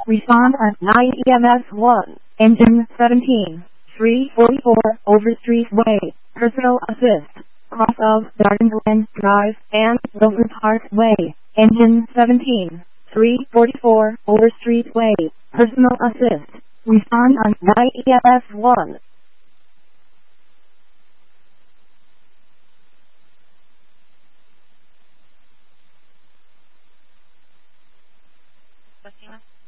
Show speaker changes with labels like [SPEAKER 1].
[SPEAKER 1] Respond on 9 EMS 1. Engine 17. 344 Overstreet Way. Personal assist. Cross of Garden Glen Drive and Wilton Park Way. Engine 17. 344 Overstreet Way. Personal assist. Respond on 9 EMS 1.
[SPEAKER 2] Fatima?